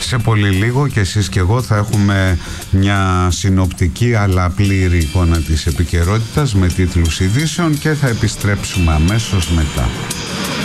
Σε πολύ λίγο και εσείς και εγώ θα έχουμε μια συνοπτική αλλά πλήρη εικόνα της επικαιρότητας με τίτλους ειδήσεων και θα επιστρέψουμε αμέσως μετά.